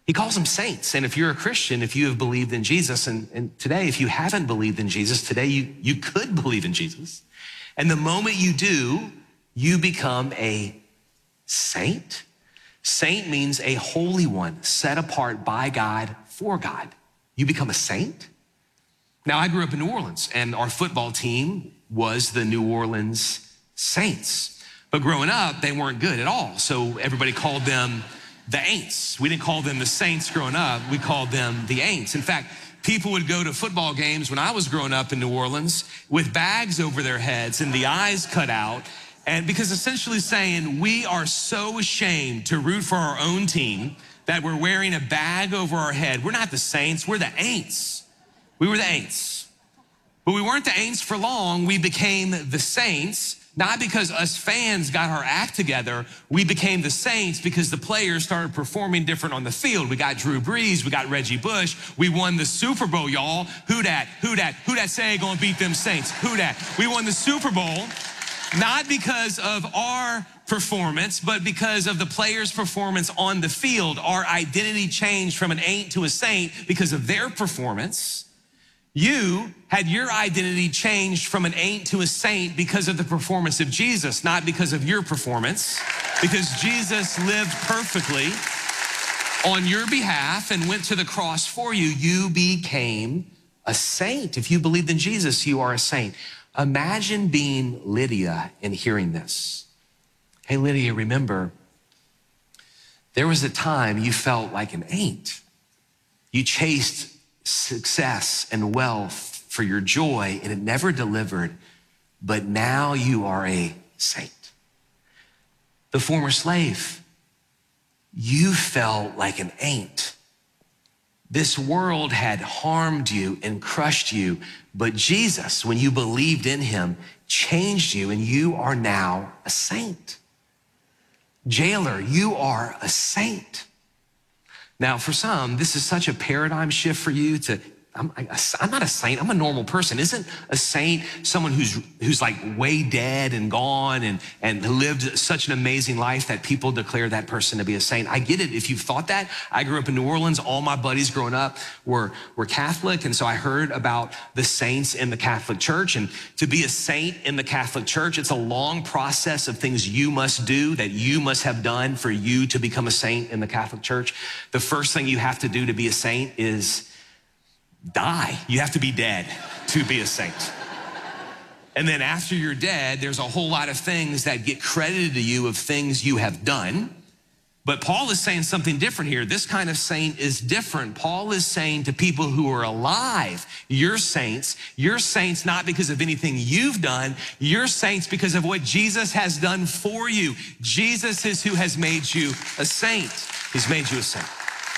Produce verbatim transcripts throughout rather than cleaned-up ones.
He calls them saints. And if you're a Christian, if you have believed in Jesus, and, and today, if you haven't believed in Jesus, today you, you could believe in Jesus. And the moment you do, you become a saint. Saint means a holy one, set apart by God for God. You become a saint. Now, I grew up in New Orleans, and our football team was the New Orleans Saints. But growing up, they weren't good at all. So everybody called them the Aints. We didn't call them the Saints growing up. We called them the Aints. In fact, people would go to football games when I was growing up in New Orleans with bags over their heads and the eyes cut out. And because essentially saying, we are so ashamed to root for our own team that we're wearing a bag over our head. We're not the Saints, we're the Aints. We were the Aints. But we weren't the Aints for long. We became the Saints, not because us fans got our act together. We became the Saints because the players started performing different on the field. We got Drew Brees, we got Reggie Bush. We won the Super Bowl, y'all. Who dat? Who dat? Who dat say gonna beat them Saints? Who dat? We won the Super Bowl, not because of our performance, but because of the players' performance on the field. Our identity changed from an Ain't to a Saint because of their performance. You had your identity changed from an Ain't to a Saint because of the performance of Jesus, not because of your performance, because Jesus lived perfectly on your behalf and went to the cross for you. You became a saint. If you believed in Jesus, you are a saint. Imagine being Lydia and hearing this. Hey, Lydia, remember, there was a time you felt like an Ain't. You chased success and wealth for your joy, and it never delivered, but now you are a saint. The former slave, you felt like an Ain't. This world had harmed you and crushed you, but Jesus, when you believed in him, changed you, and you are now a saint. Jailer, you are a saint. Now, for some, this is such a paradigm shift for you to, I'm, I'm not a saint, I'm a normal person. Isn't a saint someone who's who's like way dead and gone and, and lived such an amazing life that people declare that person to be a saint? I get it if you've thought that. I grew up in New Orleans. All my buddies growing up were, were Catholic, and so I heard about the saints in the Catholic Church. And to be a saint in the Catholic Church, it's a long process of things you must do, that you must have done for you to become a saint in the Catholic Church. The first thing you have to do to be a saint is die. You have to be dead to be a saint. And then after you're dead, there's a whole lot of things that get credited to you of things you have done. But Paul is saying something different here. This kind of saint is different. Paul is saying to people who are alive, you're saints. You're saints not because of anything you've done. You're saints because of what Jesus has done for you. Jesus is who has made you a saint. He's made you a saint.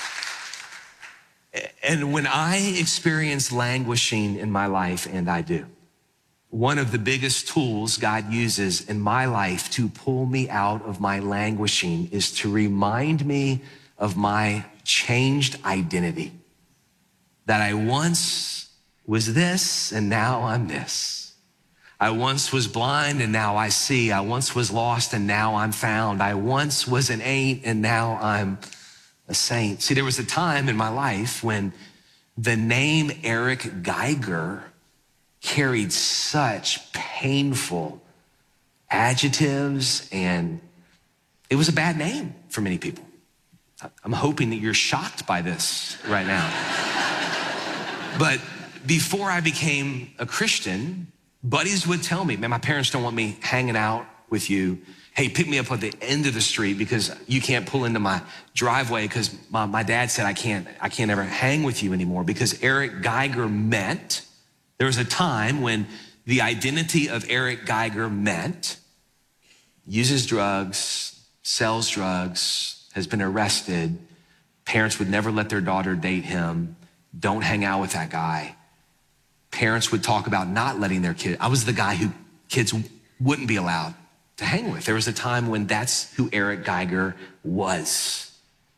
And when I experience languishing in my life, and I do, one of the biggest tools God uses in my life to pull me out of my languishing is to remind me of my changed identity. That I once was this, and now I'm this. I once was blind, and now I see. I once was lost, and now I'm found. I once was an Ain't, and now I'm a saint. See, there was a time in my life when the name Eric Geiger carried such painful adjectives, and it was a bad name for many people. I'm hoping that you're shocked by this right now. But before I became a Christian, buddies would tell me, man, my parents don't want me hanging out with you. Hey, pick me up at the end of the street because you can't pull into my driveway because my, my dad said I can't, I can't ever hang with you anymore, because Eric Geiger meant, there was a time when the identity of Eric Geiger meant uses drugs, sells drugs, has been arrested. Parents would never let their daughter date him. Don't hang out with that guy. Parents would talk about not letting their kid. I was the guy who kids wouldn't be allowed to hang with. There was a time when that's who Eric Geiger was.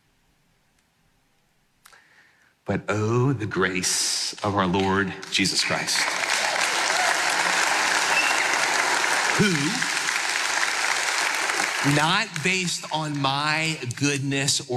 But oh, the grace of our Lord Jesus Christ, who, not based on my goodness or